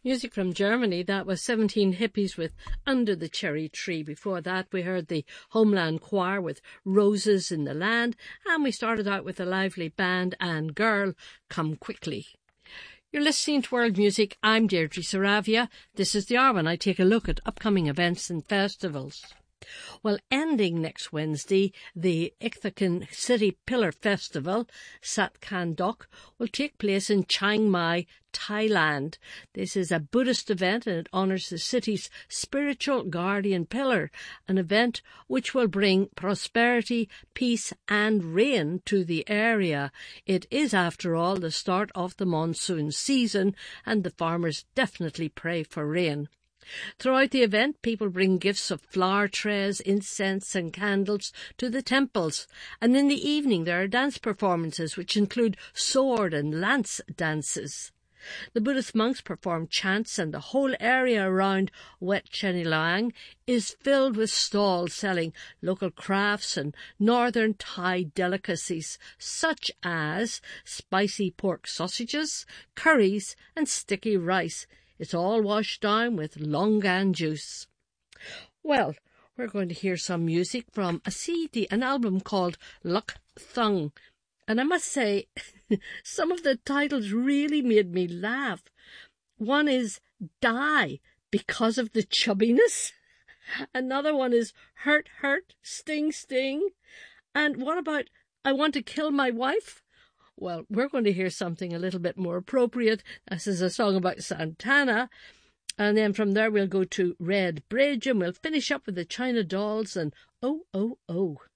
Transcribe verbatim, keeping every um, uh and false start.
Music from Germany, that was seventeen Hippies with Under the Cherry Tree. Before that, we heard the Homeland Choir with Roses in the Land, and we started out with a lively band and Girl, Come Quickly. You're listening to World Music. I'm Deirdre Saravia. This is the hour when I take a look at upcoming events and festivals. Well, ending next Wednesday, the Ithacan City Pillar Festival, Sat Khan Dok, will take place in Chiang Mai, Thailand. This is a Buddhist event and it honours the city's spiritual guardian pillar, an event which will bring prosperity, peace and rain to the area. It is, after all, the start of the monsoon season and the farmers definitely pray for rain. Throughout the event, people bring gifts of flower trays, incense and candles to the temples. And in the evening there are dance performances which include sword and lance dances. The Buddhist monks perform chants and the whole area around Wat Chenilang is filled with stalls selling local crafts and northern Thai delicacies such as spicy pork sausages, curries and sticky rice. It's all washed down with longan juice. Well, we're going to hear some music from a C D, an album called Luck Thung. And I must say, some of the titles really made me laugh. One is Die Because of the Chubbiness. Another one is Hurt, Hurt, Sting, Sting. And what about I Want to Kill My Wife? Well, we're going to hear something a little bit more appropriate. This is a song about Santana. And then from there we'll go to Red Bridge and we'll finish up with the China Dolls and Oh, Oh, Oh.